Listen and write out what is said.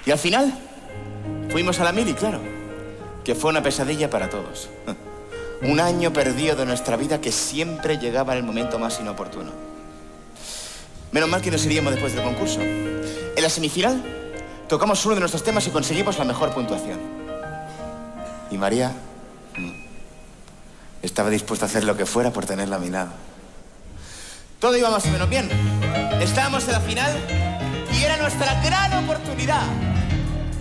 Y al final, fuimos a la mili, claro, que fue una pesadilla para todos. Un año perdido de nuestra vida que siempre llegaba en el momento más inoportuno. Menos mal que nos iríamos después del concurso. En la semifinal, tocamos uno de nuestros temas y conseguimos la mejor puntuación. Y María estaba dispuesta a hacer lo que fuera por tenerla a mi lado. Todo iba más o menos bien. Estábamos en la final y era nuestra gran oportunidad.